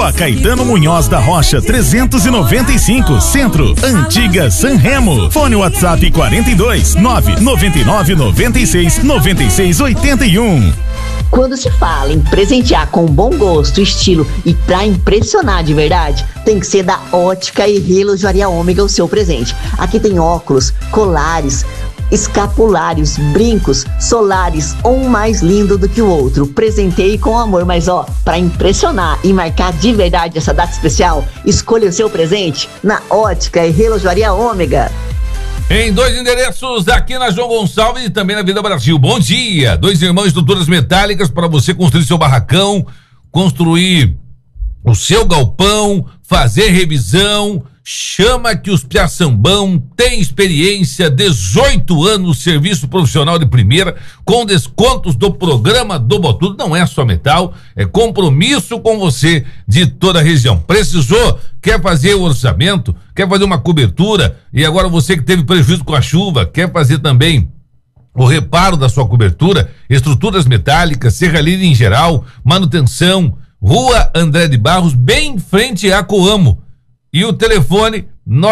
Rua Caetano Munhoz da Rocha, 395, Centro, Antiga Sanremo. Fone WhatsApp 42 999 96 96 81. Quando se fala em presentear com bom gosto, estilo e pra impressionar de verdade, tem que ser da Ótica e Relojoaria Ômega o seu presente. Aqui tem óculos, colares, escapulários, brincos, solares, um mais lindo do que o outro. Presenteie com amor, mas pra impressionar e marcar de verdade essa data especial, escolha o seu presente na Ótica e Relojoaria Ômega. Em 2 endereços aqui na João Gonçalves e também na Vida Brasil. Bom dia! 2 Irmãos Estruturas Metálicas para você construir seu barracão, construir o seu galpão, fazer revisão. Chama que os Piaçambão tem experiência, 18 anos, serviço profissional de primeira, com descontos do programa do Botudo. Não é só metal, é compromisso com você de toda a região. Precisou? Quer fazer o orçamento? Quer fazer uma cobertura? E agora você que teve prejuízo com a chuva, quer fazer também o reparo da sua cobertura? Estruturas metálicas, serralheria em geral, manutenção, Rua André de Barros, bem em frente a Coamo. E o telefone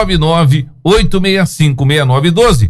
998656912,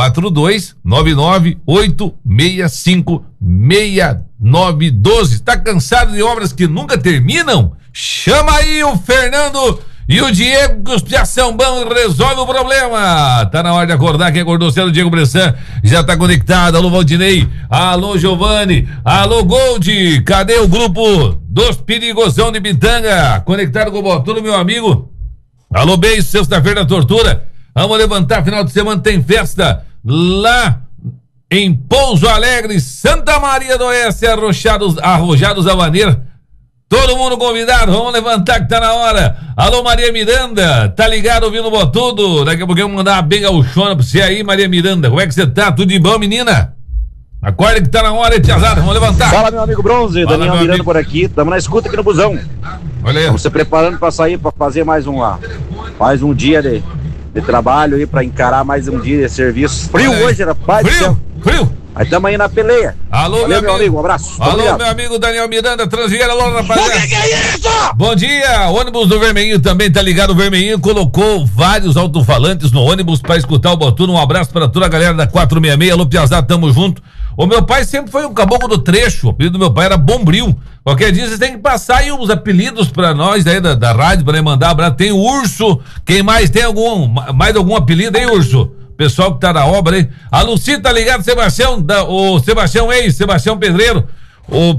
42-998656912. Tá cansado de obras que nunca terminam? Chama aí o Fernando e o Diego, que os Piaçambão resolve o problema. Tá na hora de acordar. Quem acordou cedo, o Diego Bressan já tá conectado. Alô, Valdinei. Alô, Giovanni. Alô, Gold. Cadê o grupo dos Perigosão de Pitanga? Conectado com o Botudo, meu amigo. Alô, beijo, sexta-feira da tortura. Vamos levantar, final de semana tem festa lá em Pouso Alegre, Santa Maria do Oeste, Arrojados da Maneira. Todo mundo convidado, vamos levantar que tá na hora. Alô, Maria Miranda, tá ligado ouvindo o Botudo? Daqui a pouco eu vou mandar uma bem gauchona pra você aí, Maria Miranda. Como é que você tá? Tudo de bom, menina? Acorda que tá na hora, tiazada, vamos levantar. Fala, meu amigo Bronze, Fala, Daniel Miranda por aqui, estamos na escuta aqui no busão. Olha aí. Estamos se preparando para sair, para fazer mais um dia de trabalho aí, para encarar mais um dia de serviço. Frio hoje, rapaz. Frio. Aí estamos aí na peleia. Alô, valeu, meu amigo, um abraço. Alô, obrigado. meu amigo Daniel Miranda, Transviera, alô, rapaziada. O que é isso? Bom dia, ônibus do Vermelhinho também tá ligado. O Vermelhinho colocou vários alto-falantes no ônibus para escutar o Botudo. Um abraço para toda a galera da 466. Alô, Piazada, tamo junto. O meu pai sempre foi um caboclo do trecho. O apelido do meu pai era Bombril. Qualquer dia vocês têm que passar aí os apelidos pra nós aí da rádio, pra mandar abraço. Tem o Urso. Quem mais? Tem mais algum apelido aí, Urso? Pessoal que tá na obra aí. A Luci tá ligado, Sebastião, o Sebastião Pedreiro.